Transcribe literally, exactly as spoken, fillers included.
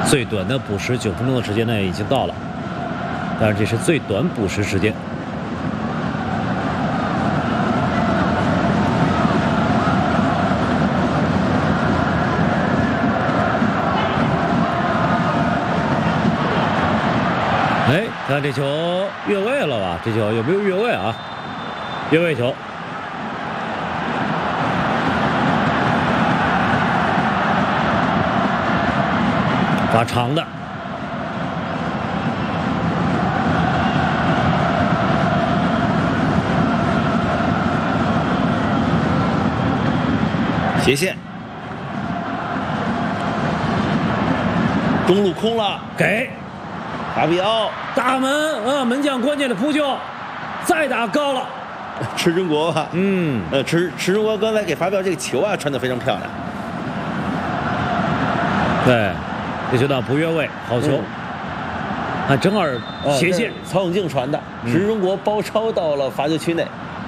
最短的补时九分钟的时间呢已经到了，当然这是最短补时时间。哎，看这球越位了吧？这球有没有越位啊？越位球。罚长的， 斜线，中路空了， 给法比奥大门啊！门将关键的扑救，再打高了， 池中国吧？ 嗯， 呃，池池中国刚才给法比奥这个球啊传得非常漂亮。 对。这球呢不越位，好球。看正二斜线， 曹永静传的，池中国包抄到了罚球区内。